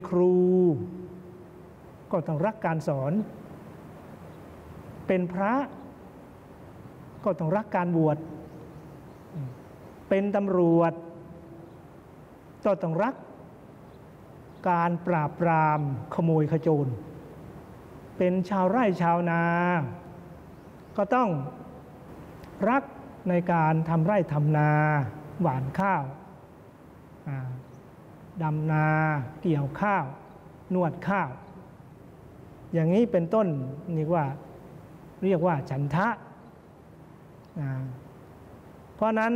ครูก็ต้องรักการสอนเป็นพระก็ต้องรักการบวชเป็นตำรวจก็ต้องรักการปราบปรามขโมยขโจรเป็นชาวไร่ชาวนาก็ต้องรักในการทำไร่ทำนาหว่านข้าวดำนาเกี่ยวข้าวนวดข้าวอย่างนี้เป็นต้นนี่ว่าเรียกว่าฉันทะเพราะนั้น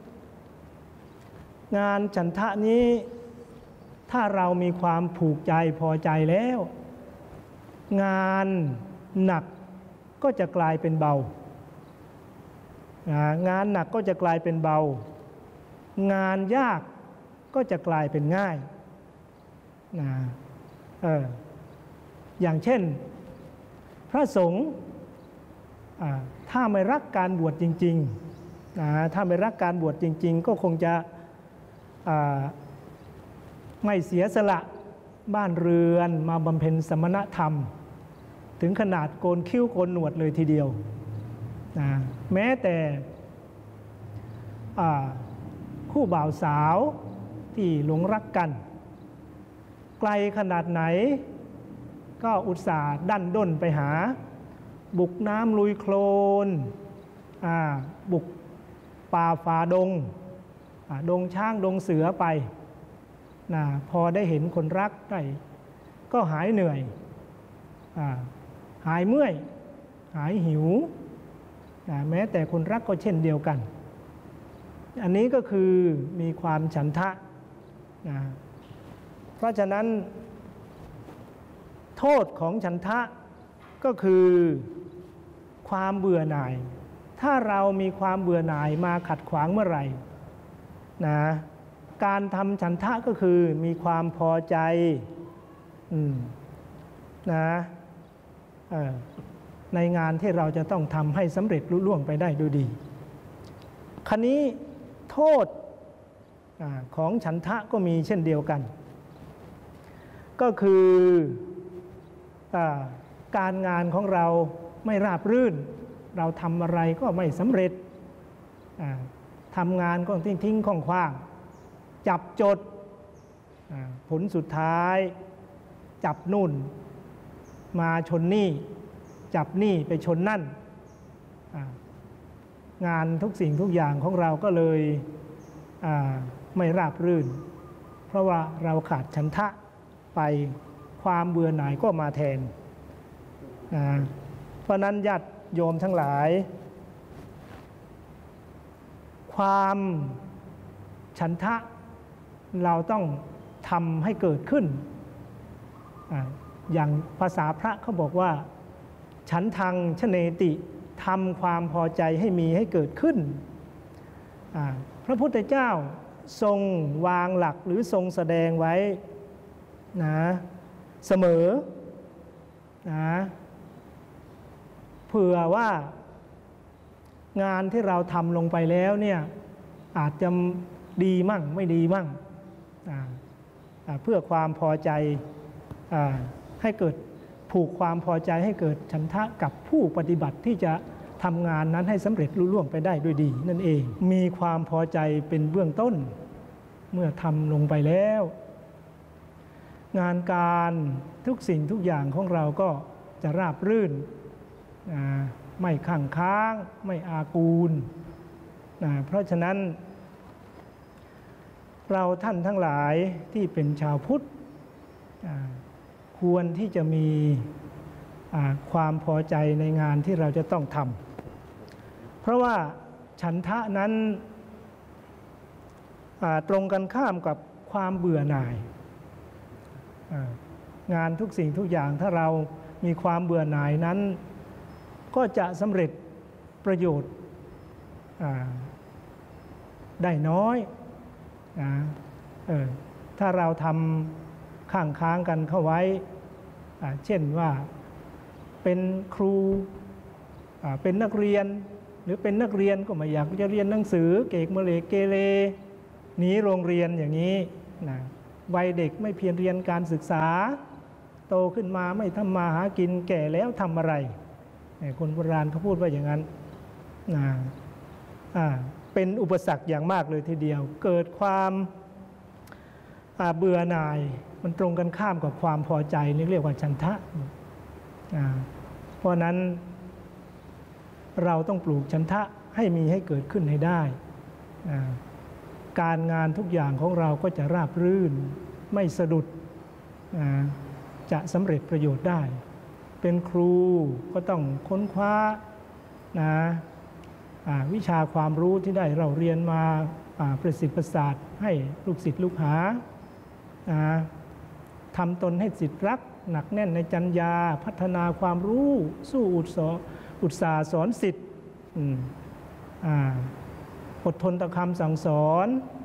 งานฉันทะนี้ถ้าเรามีความผูกใจพอใจแล้วงานหนักก็จะกลายเป็นเบางานหนักก็จะกลายเป็นเบางานยากก็จะกลายเป็นง่ายอย่างเช่นพระสงฆ์ถ้าไม่รักการบวชจริงๆถ้าไม่รักการบวชจริงๆก็คงจะไม่เสียสละบ้านเรือนมาบำเพ็ญสมณธรรมถึงขนาดโกนคิ้วโกนหนวดเลยทีเดียวแม้แต่คู่บ่าวสาวที่หลงรักกันไกลขนาดไหนก็อุตส่าห์ดันด้นไปหาบุกน้ำลุยโคลนบุกป่าฝ่าดงดงช้างดงเสือไปพอได้เห็นคนรักได้ก็หายเหนื่อยหายเมื่อยหายหิวแม้แต่คนรักก็เช่นเดียวกันอันนี้ก็คือมีความฉันทะเพราะฉะนั้นโทษของฉันทะก็คือความเบื่อหน่ายถ้าเรามีความเบื่อหน่ายมาขัดขวางเมื่อไหร่การทำฉันทะก็คือมีความพอใจในงานที่เราจะต้องทำให้สำเร็จลุล่วงไปได้ด้วยดีคราวนี้โทษของฉันทะก็มีเช่นเดียวกันก็คือการงานของเราไม่ราบรื่นเราทำอะไรก็ไม่สำเร็จทำงานก็ทิ้งๆขว้างๆจับจดผลสุดท้ายจับนู่นมาชนนี่จับนี่ไปชนนั่นงานทุกสิ่งทุกอย่างของเราก็เลยไม่ราบรื่นเพราะว่าเราขาดฉันทะไปความเบื่อหน่ายก็มาแทนเพราะนั้นญาติโยมทั้งหลายความฉันทะเราต้องทำให้เกิดขึ้นอย่างภาษาพระเขาบอกว่าฉันทังชเนติทำความพอใจให้มีให้เกิดขึ้นพระพุทธเจ้าทรงวางหลักหรือทรงแสดงไว้เสมอเผื่อว่างานที่เราทำลงไปแล้วเนี่ยอาจจะดีมั่งไม่ดีมั่งเพื่อความพอใจให้เกิดผูกความพอใจให้เกิดฉันทะกับผู้ปฏิบัติที่จะทำงานนั้นให้สำเร็จลุล่วงไปได้ด้วยดีนั่นเองมีความพอใจเป็นเบื้องต้นเมื่อทำลงไปแล้วงานการทุกสิ่งทุกอย่างของเราก็จะราบรื่นไม่ขั่งค้างไม่อากูลเพราะฉะนั้นเราท่านทั้งหลายที่เป็นชาวพุทธควรที่จะมีความพอใจในงานที่เราจะต้องทำเพราะว่าฉันทะนั้นตรงกันข้ามกับความเบื่อหน่ายงานทุกสิ่งทุกอย่างถ้าเรามีความเบื่อหน่ายนั้นก็จะสำเร็จประโยชน์ได้น้อยถ้าเราทำข้างค้างกันเข้าไว้เช่นว่าเป็นครูเป็นนักเรียนหรือเป็นนักเรียนก็ไม่อยากจะเรียนหนังสือเกกเมเลเกเรหนีโรงเรียนอย่างนี้วัยเด็กไม่เพียรเรียนการศึกษาโตขึ้นมาไม่ทำมาหากินแก่แล้วทำอะไรคนโบราณเขาพูดว่าอย่างนั้นเป็นอุปสรรคอย่างมากเลยทีเดียวเกิดความเบื่อหน่ายมันตรงกันข้ามกับความพอใจนี่เรียกว่าฉันทะเพราะนั้นเราต้องปลูกฉันทะให้มีให้เกิดขึ้นให้ได้การงานทุกอย่างของเราก็จะราบรื่นไม่สะดุดจะสำเร็จประโยชน์ได้เป็นครูก็ต้องค้นคว้าวิชาความรู้ที่ได้เราเรียนมาประสิทธิ์ประสาทให้ลูกศิษย์ลูกหาทำตนให้ศิษย์รักหนักแน่นในจรรยาพัฒนาความรู้สู้อุตสาห์สอนศิษย์อดทนต่อคำสั่งสอน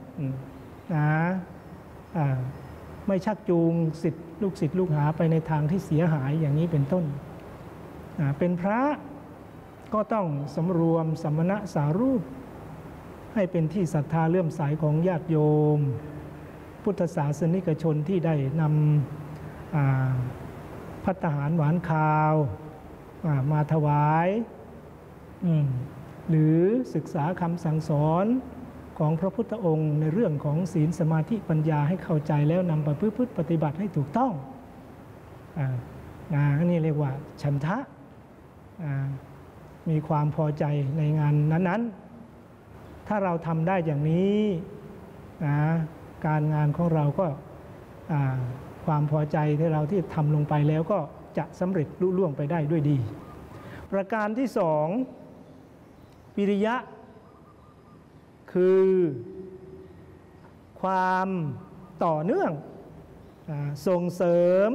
ไม่ชักจูงลูกศิษย์ลูกหาไปในทางที่เสียหายอย่างนี้เป็นต้นเป็นพระก็ต้องสำรวมสมณะสารูปให้เป็นที่ศรัทธาเลื่อมใสของญาติโยมพุทธศาสนิกชนที่ได้นำภัตตาหารหวานคาวมาถวายหรือศึกษาคำสั่งสอนของพระพุทธองค์ในเรื่องของศีลสมาธิปัญญาให้เข้าใจแล้วนำไปพฤติปฏิบัติให้ถูกต้องนี่เรียกว่าฉันทะมีความพอใจในงานนั้นๆถ้าเราทำได้อย่างนี้การงานของเราก็ความพอใจที่เราที่ทำลงไปแล้วก็จะสำเร็จลุล่วงไปได้ด้วยดีประการที่สองวิริยะคือความต่อเนื่องส่งเสริม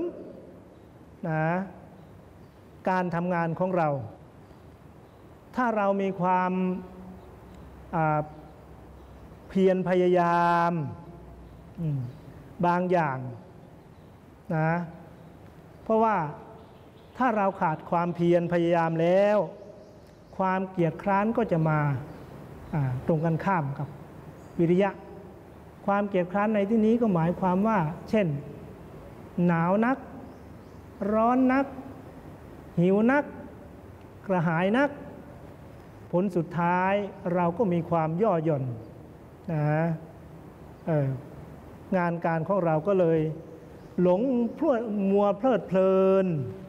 การทำงานของเราถ้าเรามีความเพียรพยายามบางอย่างเพราะว่าถ้าเราขาดความเพียรพยายามแล้วความเกียจคร้านก็จะมาตรงกันข้ามกับวิริยะความเกียจคร้านในที่นี้ก็หมายความว่าเช่นหนาวนักร้อนนักหิวนักกระหายนักผลสุดท้ายเราก็มีความย่อหย่อนงานการของเราก็เลยหลงมัวเพลิดเพลิน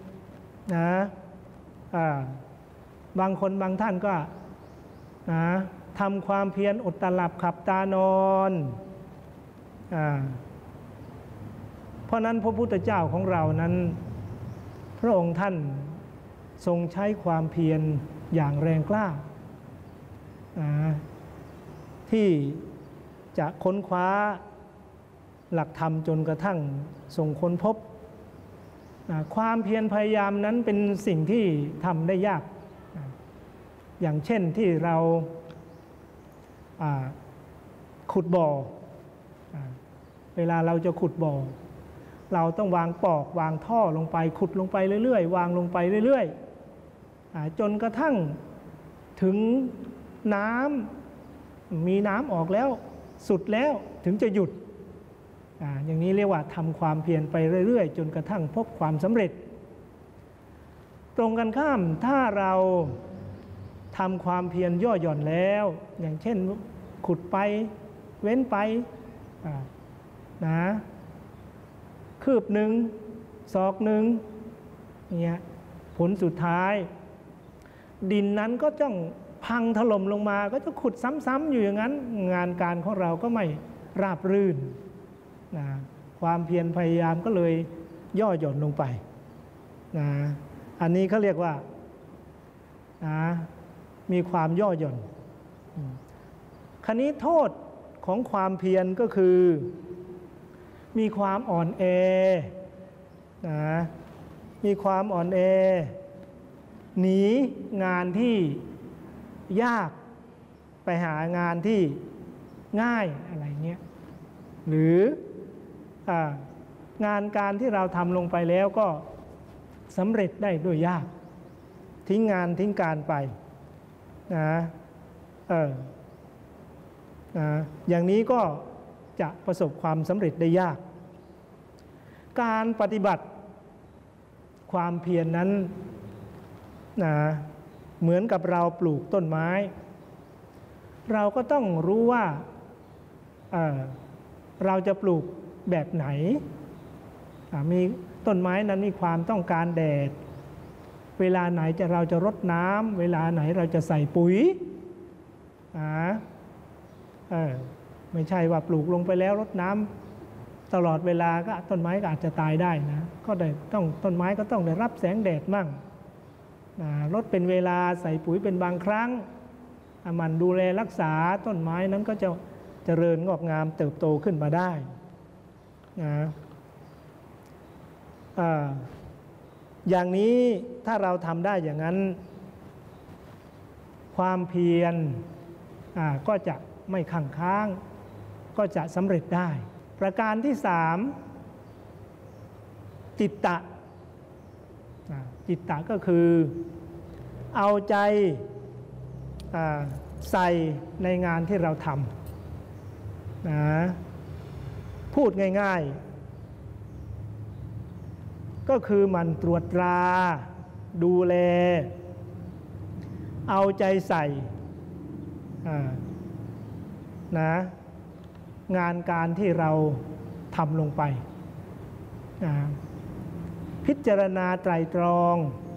บางคนบางท่านก็ทำความเพียรอดตาหลับขับตานอนเพราะนั้นพระพุทธเจ้าของเรานั้นพระองค์ท่านทรงใช้ความเพียรอย่างแรงกล้าที่จะค้นคว้าหลักธรรมจนกระทั่งทรงค้นพบความเพียรพยายามนั้นเป็นสิ่งที่ทำได้ยากอย่างเช่นที่เราขุดบ่อเวลาเราจะขุดบ่อเราต้องวางปอกวางท่อลงไปขุดลงไปเรื่อยๆวางลงไปเรื่อยๆจนกระทั่งถึงน้ำมีน้ำออกแล้วสุดแล้วถึงจะหยุดอย่างนี้เรียกว่าทำความเพียรไปเรื่อยๆจนกระทั่งพบความสำเร็จตรงกันข้ามถ้าเราทำความเพียรย่อหย่อนแล้วอย่างเช่นขุดไปเว้นไปคืบหนึ่งศอกหนึ่งเนี่ยผลสุดท้ายดินนั้นก็ต้องพังถล่มลงมาก็จะขุดซ้ำๆอยู่อย่างนั้นงานการของเราก็ไม่ราบรื่นความเพียรพยายามก็เลยย่อหย่อนลงไปอันนี้เขาเรียกว่ามีความย่อหย่อนคราวนี้โทษของความเพียรก็คือมีความอ่อนแอมีความอ่อนแอหนีงานที่ยากไปหางานที่ง่ายอะไรเงี้ยหรืองานการที่เราทำลงไปแล้วก็สำเร็จได้ด้วยยากทิ้งงานทิ้งการไปอย่างนี้ก็จะประสบความสำเร็จได้ยากการปฏิบัติความเพียรนั้นนะเหมือนกับเราปลูกต้นไม้เราก็ต้องรู้ว่าเราจะปลูกแบบไหนมีต้นไม้นั้นมีความต้องการแดดเวลาไหนเราจะรดน้ำเวลาไหนเราจะใส่ปุ๋ยไม่ใช่ว่าปลูกลงไปแล้วรดน้ำตลอดเวลาก็ต้นไม้ก็อาจจะตายได้นะก็ได้ต้องต้นไม้ก็ต้องได้รับแสงแดดมั่งรดเป็นเวลาใส่ปุ๋ยเป็นบางครั้งมันดูแลรักษาต้นไม้นั้นก็จะเจริญงอกงามเติบโตขึ้นมาได้นะอย่างนี้ถ้าเราทำได้อย่างนั้นความเพียรก็จะไม่ขั่งค้างก็จะสำเร็จได้ประการที่3จิตตะจิตตะก็คือเอาใจใส่ในงานที่เราทำนะพูดง่ายๆก็คือมันตรวจตราดูแลเอาใจใส่นะงานการที่เราทำลงไปพิจารณาไตร่ตรอง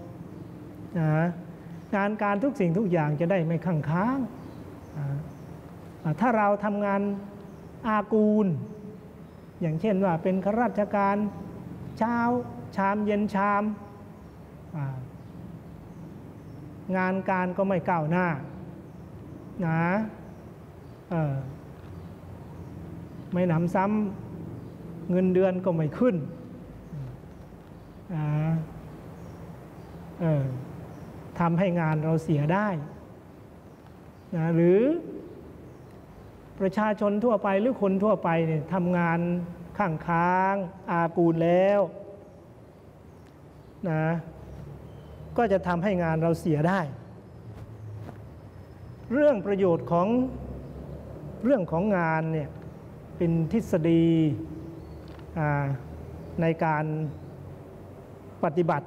งานการทุกสิ่งทุกอย่างจะได้ไม่ขั่งค้างถ้าเราทำงานอากูลอย่างเช่นว่าเป็นข้าราชการเช้าชามเย็นชามงานการก็ไม่ก้าวหน้านะไม่หนำซ้ำเงินเดือนก็ไม่ขึ้นทำให้งานเราเสียได้นะหรือประชาชนทั่วไปหรือคนทั่วไปเนี่ยทำงานข้างค้างอากูลแล้วนะก็จะทำให้งานเราเสียได้เรื่องประโยชน์ของเรื่องของงานเนี่ยเป็นทฤษฎีในการปฏิบัติ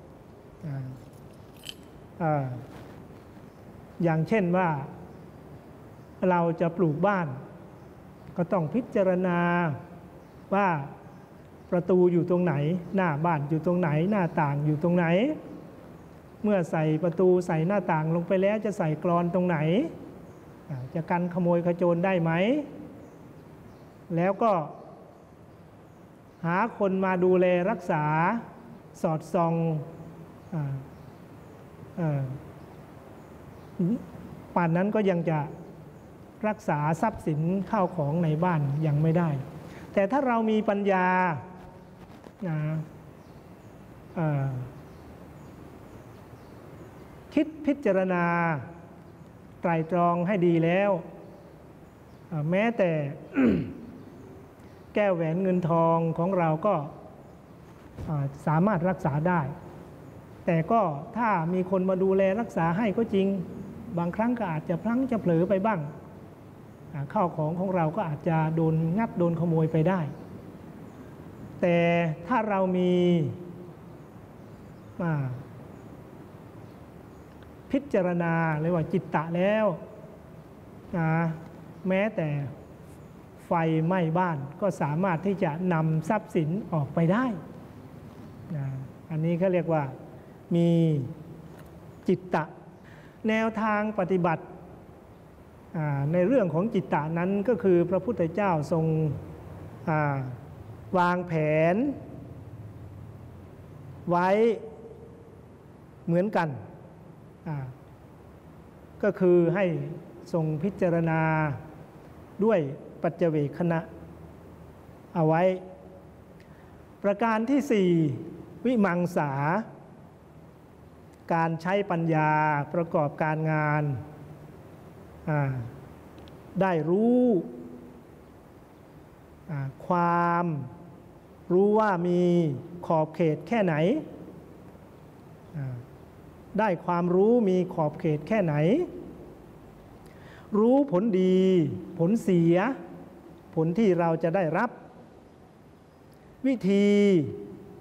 อย่างเช่นว่าเราจะปลูกบ้านก็ต้องพิจารณาว่าประตูอยู่ตรงไหนหน้าบ้านอยู่ตรงไหนหน้าต่างอยู่ตรงไหนเมื่อใส่ประตูใส่หน้าต่างลงไปแล้วจะใส่กลอนตรงไหนจะกันขโมยขโจรได้ไหมแล้วก็หาคนมาดูแลรักษาสอดส่องป่านนั้นก็ยังจะรักษาทรัพย์สินข้าวของในบ้านยังไม่ได้แต่ถ้าเรามีปัญญาคิดพิจารณาไตร่ตรองให้ดีแล้วแม้แต่ แก้วแหวนเงินทองของเราก็สามารถรักษาได้แต่ก็ถ้ามีคนมาดูแลรักษาให้ก็จริงบางครั้งก็อาจจะพลั้งจะเผลอไปบ้างข้าวของเราก็อาจจะโดนงัดโดนขโมยไปได้แต่ถ้าเรามีพิจารณาเรียกว่าจิตตะแล้วแม้แต่ไฟไหม้บ้านก็สามารถที่จะนำทรัพย์สินออกไปได้อันนี้เขาเรียกว่ามีจิตตะแนวทางปฏิบัติในเรื่องของจิตตะนั้นก็คือพระพุทธเจ้าทรงวางแผนไว้เหมือนกันก็คือให้ทรงพิจารณาด้วยปัจเจเวคขณะเอาไว้ประการที่4วิมังสาการใช้ปัญญาประกอบการงานได้รู้ความรู้ว่ามีขอบเขตแค่ไหนได้ความรู้มีขอบเขตแค่ไหนรู้ผลดีผลเสียผลที่เราจะได้รับวิธี